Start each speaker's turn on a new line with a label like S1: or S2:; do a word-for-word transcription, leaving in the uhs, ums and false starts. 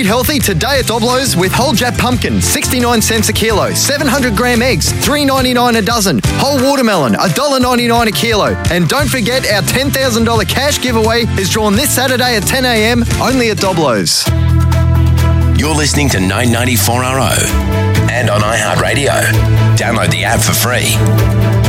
S1: Eat healthy today at Doblo's with whole Jap pumpkin, sixty-nine cents a kilo. seven hundred gram eggs, three dollars ninety-nine a dozen. Whole watermelon, one dollar ninety-nine a kilo. And don't forget, our ten thousand dollars cash giveaway is drawn this Saturday at ten a.m. only at Doblo's.
S2: You're listening to nine ninety-four R O and on iHeartRadio. Download the app for free.